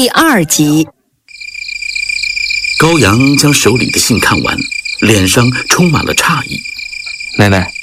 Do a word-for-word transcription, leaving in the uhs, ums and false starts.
第二集。 高阳将手里的信看完，脸上充满了诧异。 奶奶，